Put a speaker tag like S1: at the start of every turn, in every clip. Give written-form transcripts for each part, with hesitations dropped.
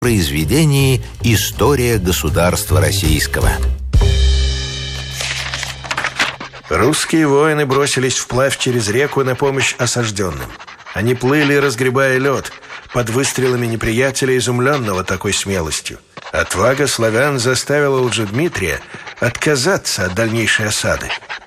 S1: произведении «История государства российского».
S2: Русские воины бросились вплавь через реку на помощь осажденным. Они плыли, разгребая лед, под выстрелами неприятеля, изумленного такой смелостью. Отвага славян заставила Лжедмитрия отказаться от дальнейшей осады.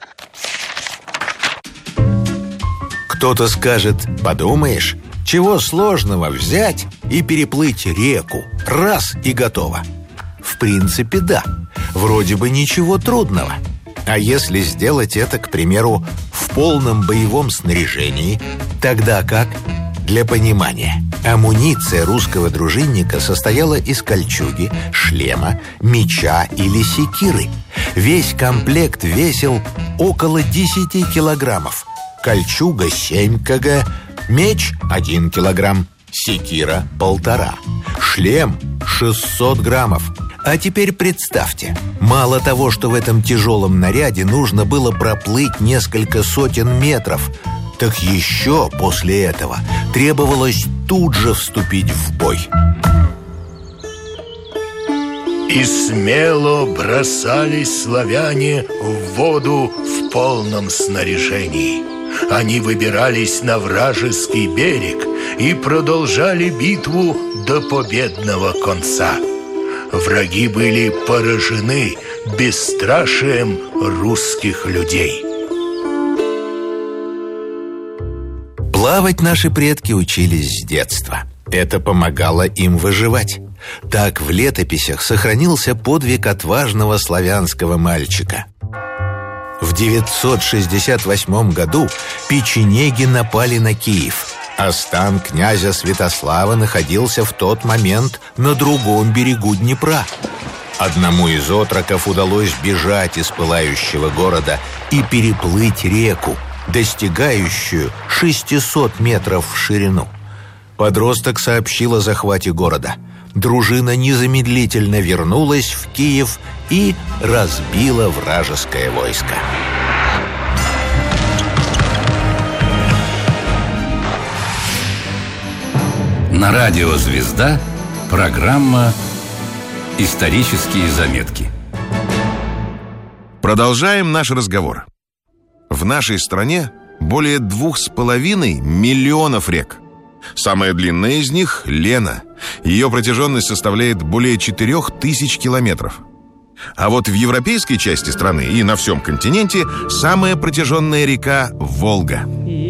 S1: Кто-то скажет: подумаешь, чего сложного взять и переплыть реку? Раз и готово. В принципе, да. Вроде бы ничего трудного. А если сделать это, к примеру, в полном боевом снаряжении, тогда как? Для понимания, амуниция русского дружинника состояла из кольчуги, шлема, меча или секиры. Весь комплект весил около 10 килограммов. Кольчуга 7 кг, меч 1 килограмм, секира 1,5, шлем 600 граммов. А теперь представьте, мало того, что в этом тяжелом наряде нужно было проплыть несколько сотен метров, так еще после этого требовалось тут же вступить в бой.
S3: И смело бросались славяне в воду в полном снаряжении. Они выбирались на вражеский берег и продолжали битву до победного конца. Враги были поражены бесстрашием русских людей.
S1: Плавать наши предки учились с детства. Это помогало им выживать. Так в летописях сохранился подвиг отважного славянского мальчика. В 968 году печенеги напали на Киев, а стан князя Святослава находился в тот момент на другом берегу Днепра. Одному из отроков удалось бежать из пылающего города и переплыть реку, достигающую 600 метров в ширину. Подросток сообщил о захвате города. Дружина незамедлительно вернулась в Киев и разбила вражеское войско.
S4: На радио «Звезда» программа «Исторические заметки».
S5: Продолжаем наш разговор. В нашей стране более 2,5 миллионов рек. Самая длинная из них – Лена. Ее протяженность составляет более 4000 километров. А вот в европейской части страны и на всем континенте самая протяженная река – Волга.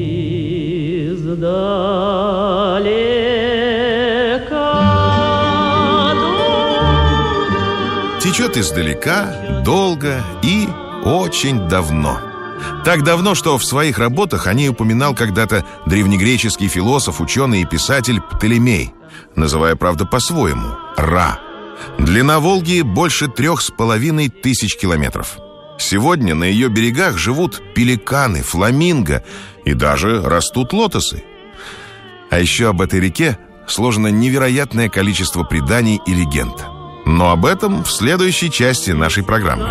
S5: Течет издалека, долго и очень давно. Так давно, что в своих работах о ней упоминал когда-то древнегреческий философ, ученый и писатель Птолемей, называя, правда, по-своему – Ра. Длина Волги больше 3500 километров. Сегодня на ее берегах живут пеликаны, фламинго и даже растут лотосы. А еще об этой реке сложено невероятное количество преданий и легенд. Но об этом в следующей части нашей программы.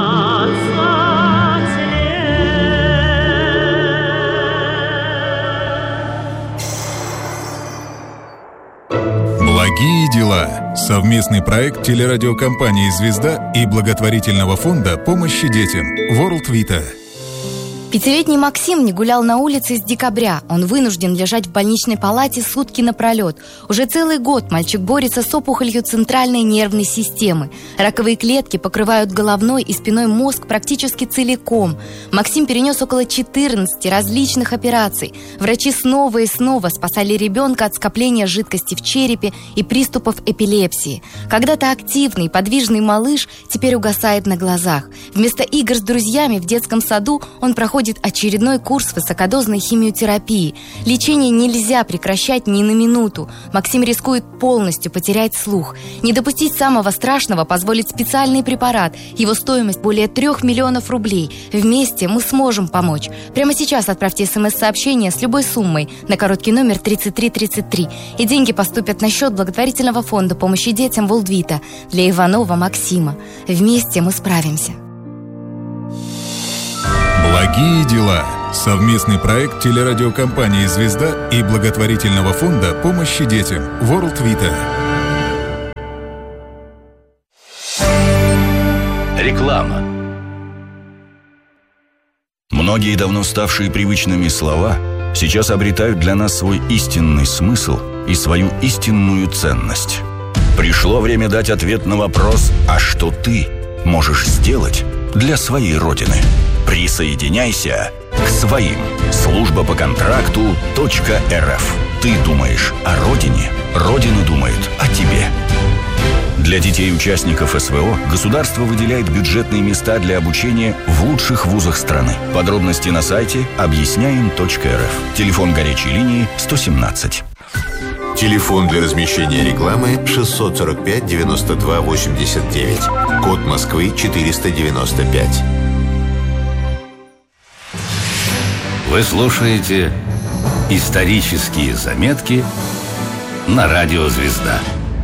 S6: Благие дела. Совместный проект телерадиокомпании «Звезда» и благотворительного фонда помощи детям World Vita.
S7: Пятилетний Максим не гулял на улице с декабря. Он вынужден лежать в больничной палате сутки напролет. Уже целый год мальчик борется с опухолью центральной нервной системы. Раковые клетки покрывают головной и спиной мозг практически целиком. Максим перенес около 14 различных операций. Врачи снова и снова спасали ребенка от скопления жидкости в черепе и приступов эпилепсии. Когда-то активный, подвижный малыш теперь угасает на глазах. Вместо игр с друзьями в детском саду он проходит очередной курс высокодозной химиотерапии. Лечение нельзя прекращать ни на минуту. Максим рискует полностью потерять слух. Не допустить самого страшного позволит специальный препарат. Его стоимость более 3 миллионов рублей. Вместе мы сможем помочь. Прямо сейчас отправьте смс-сообщение с любой суммой на короткий номер 3333. И деньги поступят на счет благотворительного фонда помощи детям World Vita для Иванова Максима. Вместе мы справимся.
S6: Благие дела. Совместный проект телерадиокомпании «Звезда» и благотворительного фонда помощи детям World Vita.
S4: Реклама.
S8: Многие давно ставшие привычными слова сейчас обретают для нас свой истинный смысл и свою истинную ценность. Пришло время дать ответ на вопрос: а что ты можешь сделать для своей Родины? Присоединяйся к своим. Служба по контракту .рф. Ты думаешь о Родине, Родина думает о тебе. Для детей-участников СВО государство выделяет бюджетные места для обучения в лучших вузах страны. Подробности на сайте объясняем.рф. Телефон горячей линии 117.
S1: Телефон для размещения рекламы 645-92-89. Код Москвы 495.
S4: Вы слушаете «Исторические заметки» на радио «Звезда».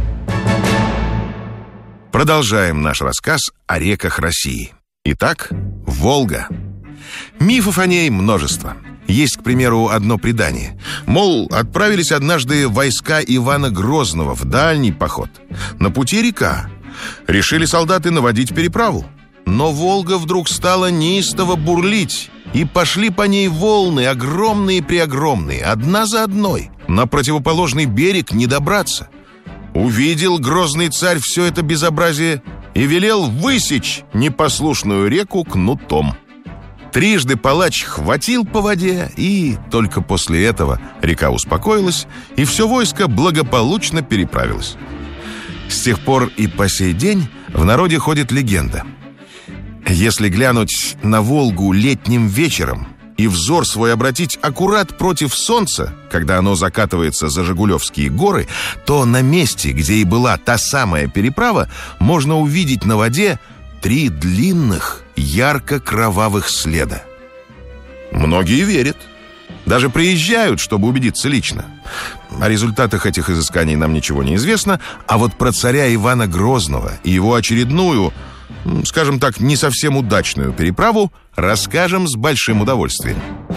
S5: Продолжаем наш рассказ о реках России. Итак, Волга. Мифов о ней множество. Есть, к примеру, одно предание. Мол, отправились однажды войска Ивана Грозного в дальний поход. На пути река. Решили солдаты наводить переправу. Но Волга вдруг стала неистово бурлить, и пошли по ней волны, огромные-преогромные, одна за одной. На противоположный берег не добраться. Увидел грозный царь все это безобразие и велел высечь непослушную реку кнутом. Трижды палач хватил по воде, и только после этого река успокоилась, и все войско благополучно переправилось. С тех пор и по сей день в народе ходит легенда. Если глянуть на Волгу летним вечером и взор свой обратить аккурат против солнца, когда оно закатывается за Жигулевские горы, то на месте, где и была та самая переправа, можно увидеть на воде 3 длинных, ярко-кровавых следа. Многие верят. Даже приезжают, чтобы убедиться лично. О результатах этих изысканий нам ничего не известно, а вот про царя Ивана Грозного и его очередную, скажем так, не совсем удачную переправу расскажем с большим удовольствием.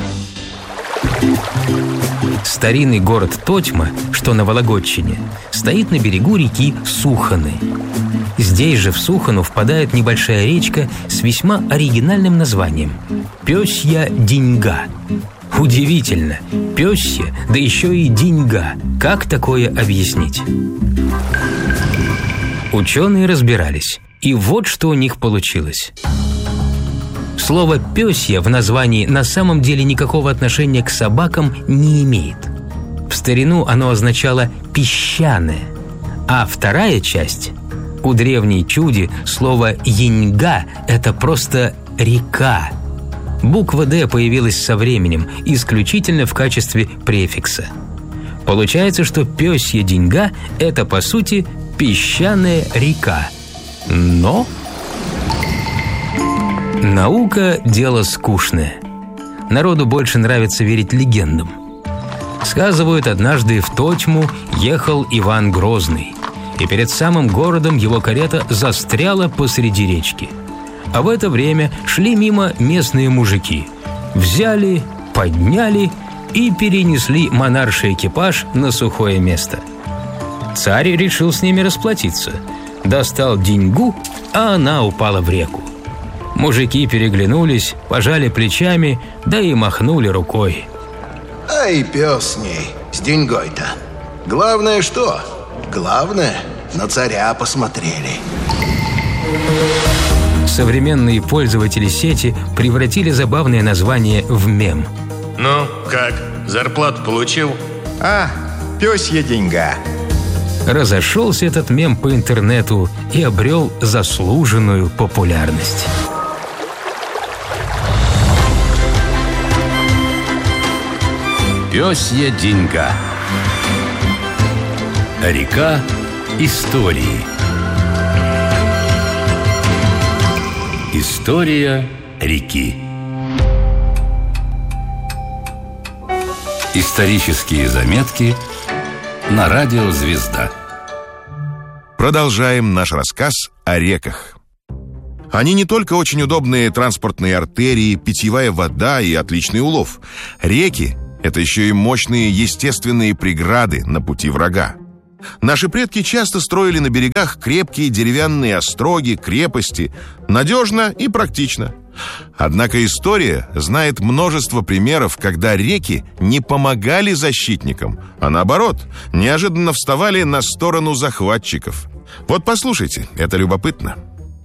S9: Старинный город Тотьма, что на Вологодчине, стоит на берегу реки Суханы. Здесь же в Сухану впадает небольшая речка с весьма оригинальным названием – Пёсья Деньга. Удивительно, Пёсья, да еще и Деньга. Как такое объяснить? Ученые разбирались, и вот что у них получилось. Слово «пёсья» в названии на самом деле никакого отношения к собакам не имеет. В старину оно означало «песчаное», а вторая часть – у древней чуди слово «яньга» – это просто «река». Буква «Д» появилась со временем, исключительно в качестве префикса. Получается, что Пёсья Деньга – это, по сути, песчаная река. Но наука – дело скучное. Народу больше нравится верить легендам. Сказывают, однажды в Тотьму ехал Иван Грозный, и перед самым городом его карета застряла посреди речки. А в это время шли мимо местные мужики. Взяли, подняли и перенесли монарший экипаж на сухое место. Царь решил с ними расплатиться. Достал деньгу, а она упала в реку. Мужики переглянулись, пожали плечами, да и махнули рукой.
S2: Ай, пес с ней, с деньгой-то. Главное что? Главное, на царя посмотрели.
S9: Современные пользователи сети превратили забавное название в мем.
S3: Ну, как? Зарплату получил?
S10: А, пёсья деньга.
S9: Разошелся этот мем по интернету и обрел заслуженную популярность.
S4: Пёсья Деньга. Река истории. История реки. Исторические заметки на радио «Звезда».
S5: Продолжаем наш рассказ о реках. Они не только очень удобные транспортные артерии, питьевая вода и отличный улов. Реки – это еще и мощные естественные преграды на пути врага. Наши предки часто строили на берегах крепкие деревянные остроги, крепости. Надежно и практично. Однако история знает множество примеров, когда реки не помогали защитникам, а наоборот, неожиданно вставали на сторону захватчиков. Вот послушайте, это любопытно.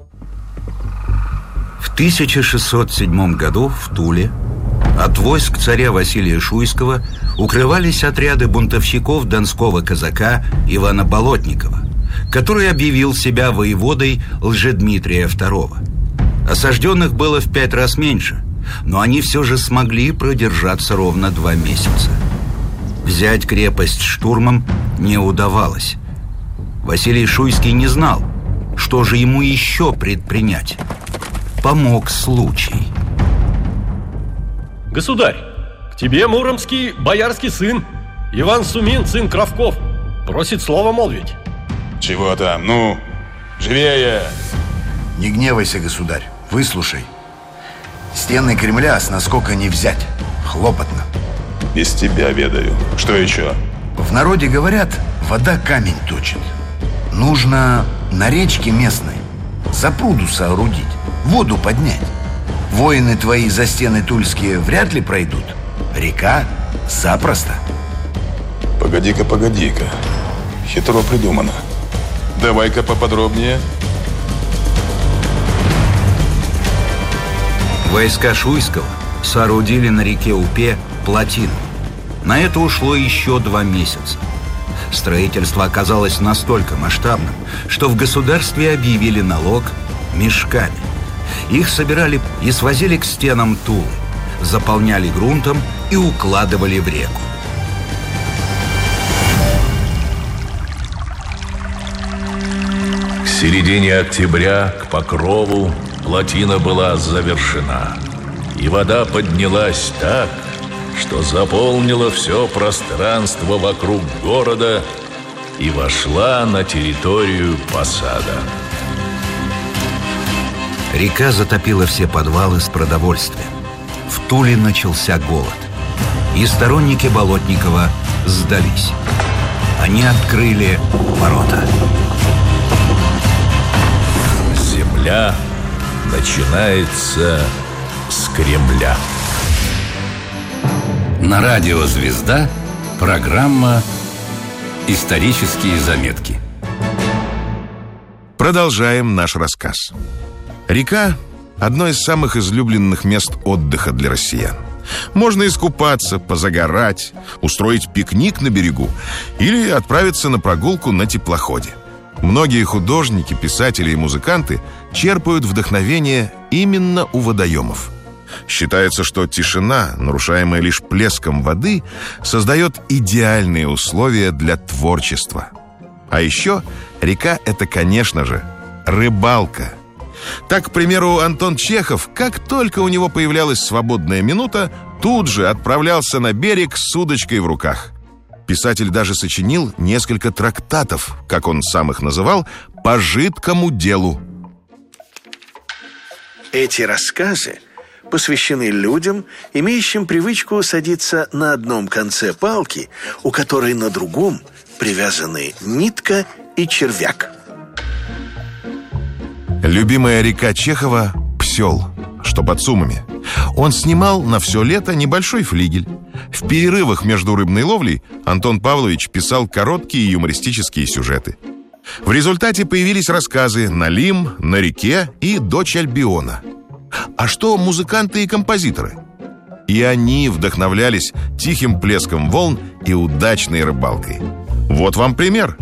S11: В 1607 году в Туле от войск царя Василия Шуйского укрывались отряды бунтовщиков донского казака Ивана Болотникова, который объявил себя воеводой Лжедмитрия II. Осажденных было в 5 раз меньше, но они все же смогли продержаться ровно 2 месяца. Взять крепость штурмом не удавалось. Василий Шуйский не знал, что же ему еще предпринять. Помог случай.
S12: Государь, к тебе муромский боярский сын Иван Сумин, сын Кравков, просит слово молвить.
S13: Чего там? Ну, живее!
S14: Не гневайся, государь, выслушай. Стены Кремля с наскока не взять. Хлопотно.
S13: Без тебя ведаю. Что еще?
S14: В народе говорят, вода камень точит. Нужно на речке местной запруду соорудить, воду поднять. Воины твои за стены тульские вряд ли пройдут. Река запросто.
S13: Погоди-ка. Хитро придумано. Давай-ка поподробнее.
S11: Войска Шуйского соорудили на реке Упе плотину. На это ушло еще 2 месяца. Строительство оказалось настолько масштабным, что в государстве объявили налог мешками. Их собирали и свозили к стенам Тулы, заполняли грунтом и укладывали в реку.
S15: К середине октября, к Покрову, плотина была завершена, и вода поднялась так, что заполнила все пространство вокруг города и вошла на территорию посада.
S11: Река затопила все подвалы с продовольствием. В Туле начался голод. И сторонники Болотникова сдались. Они открыли ворота.
S15: Земля начинается с Кремля.
S4: На радио «Звезда» программа «Исторические заметки».
S5: Продолжаем наш рассказ. Река – одно из самых излюбленных мест отдыха для россиян. Можно искупаться, позагорать, устроить пикник на берегу или отправиться на прогулку на теплоходе. Многие художники, писатели и музыканты черпают вдохновение именно у водоемов. Считается, что тишина, нарушаемая лишь плеском воды, создает идеальные условия для творчества. А еще река – это, конечно же, рыбалка. Так, к примеру, Антон Чехов, как только у него появлялась свободная минута, тут же отправлялся на берег с удочкой в руках. Писатель даже сочинил несколько трактатов, как он сам их называл, по жидкому делу.
S2: Эти рассказы посвящены людям, имеющим привычку садиться на одном конце палки, у которой на другом привязаны нитка и червяк.
S5: Любимая река Чехова – Псел, что под Сумами. Он снимал на все лето небольшой флигель. В перерывах между рыбной ловлей Антон Павлович писал короткие юмористические сюжеты. В результате появились рассказы «Налим», «На реке» и «Дочь Альбиона». А что музыканты и композиторы? И они вдохновлялись тихим плеском волн и удачной рыбалкой. Вот вам пример.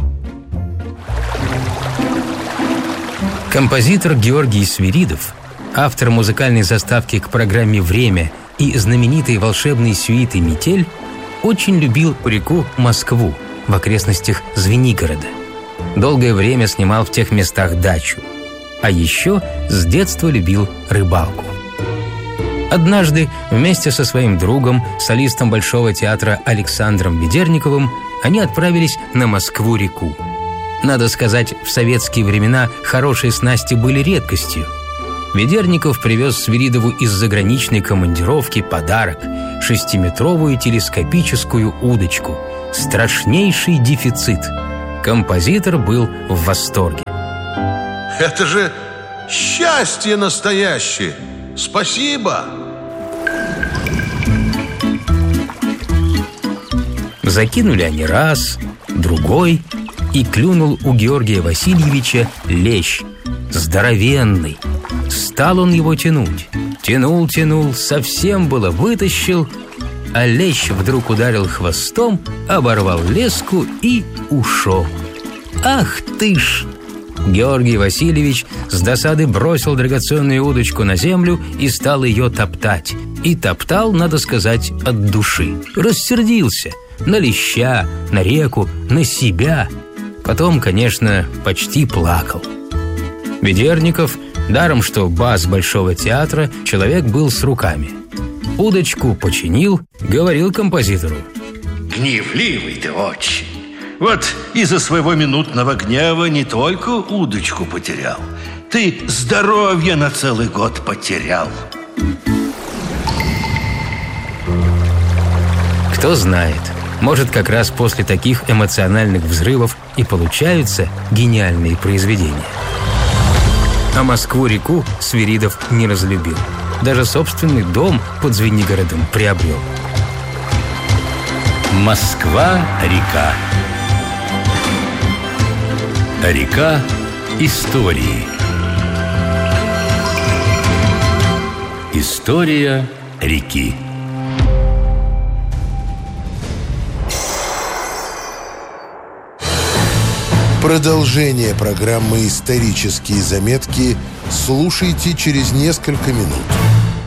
S9: Композитор Георгий Свиридов, автор музыкальной заставки к программе «Время» и знаменитой волшебной сюиты «Метель», очень любил реку Москву в окрестностях Звенигорода. Долгое время снимал в тех местах дачу. А еще с детства любил рыбалку. Однажды вместе со своим другом, солистом Большого театра Александром Ведерниковым, они отправились на Москву-реку. Надо сказать, в советские времена хорошие снасти были редкостью. Ведерников привез Свиридову из заграничной командировки подарок – 6-метровую телескопическую удочку. Страшнейший дефицит. Композитор был в восторге.
S5: Это же счастье настоящее! Спасибо!
S9: Закинули они раз, другой, и клюнул у Георгия Васильевича лещ, здоровенный. Стал он его тянуть. Тянул, совсем было вытащил, а лещ вдруг ударил хвостом, оборвал леску и ушел. Ах ты ж! Георгий Васильевич с досады бросил драгоценную удочку на землю и стал ее топтать. И топтал, надо сказать, от души. Рассердился на леща, на реку, на себя. Потом, конечно, почти плакал. Ведерников, даром что бас Большого театра, человек был с руками. Удочку починил, говорил композитору:
S16: «Гневливый ты очень. Вот из-за своего минутного гнева не только удочку потерял, ты здоровье на целый год потерял».
S9: Кто знает, может, как раз после таких эмоциональных взрывов и получаются гениальные произведения. А Москву-реку Свиридов не разлюбил. Даже собственный дом под Звенигородом приобрел.
S4: Москва-река. Река истории. История реки.
S17: Продолжение программы «Исторические заметки» слушайте через несколько минут.